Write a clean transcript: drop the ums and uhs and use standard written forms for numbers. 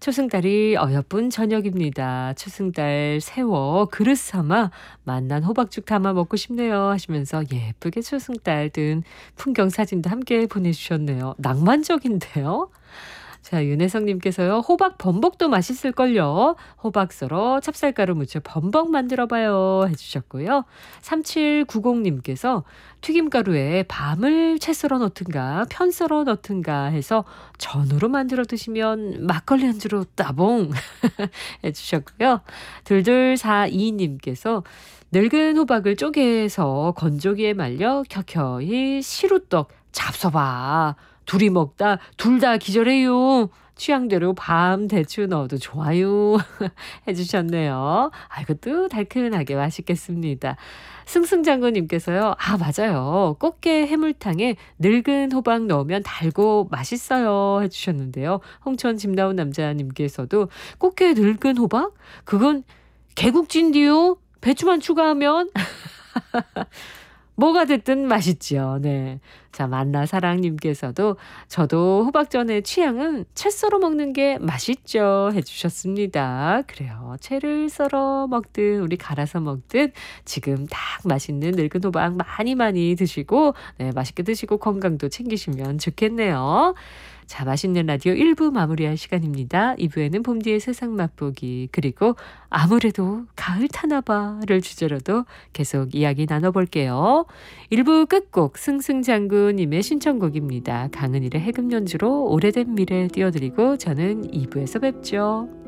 초승달이 어여쁜 저녁입니다. 초승달 세워 그릇 삼아 만난 호박죽 담아 먹고 싶네요 하시면서 예쁘게 초승달 든 풍경 사진도 함께 보내주셨네요. 낭만적인데요. 자, 윤혜성님께서요. 호박 범벅도 맛있을걸요. 호박 썰어 찹쌀가루 묻혀 범벅 만들어봐요 해주셨고요. 3790님께서 튀김가루에 밤을 채 썰어 넣든가 편 썰어 넣든가 해서 전으로 만들어 드시면 막걸리 안주로 따봉 해주셨고요. 둘둘42님께서 늙은 호박을 쪼개서 건조기에 말려 켜켜이 시루떡 잡숴봐. 둘이 먹다 둘 다 기절해요. 취향대로 밤 대추 넣어도 좋아요 해주셨네요. 아, 이것도 달큰하게 맛있겠습니다. 승승장군님께서요. 아, 맞아요. 꽃게 해물탕에 늙은 호박 넣으면 달고 맛있어요 해주셨는데요. 홍천 집 나온 남자님께서도 꽃게 늙은 호박? 그건 개국진디요. 배추만 추가하면 뭐가 됐든 맛있죠. 네. 자, 만나사랑님께서도 저도 호박전의 취향은 채 썰어 먹는 게 맛있죠 해주셨습니다. 그래요. 채를 썰어 먹든 우리 갈아서 먹든 지금 딱 맛있는 늙은 호박 많이 많이 드시고 네, 맛있게 드시고 건강도 챙기시면 좋겠네요. 자, 맛있는 라디오 1부 마무리할 시간입니다. 2부에는 봄뒤의 세상 맛보기 그리고 아무래도 가을 타나봐를 주제로도 계속 이야기 나눠볼게요. 1부 끝곡 승승장구님의 신청곡입니다. 강은일의 해금 연주로 오래된 미래 띄워드리고 저는 2부에서 뵙죠.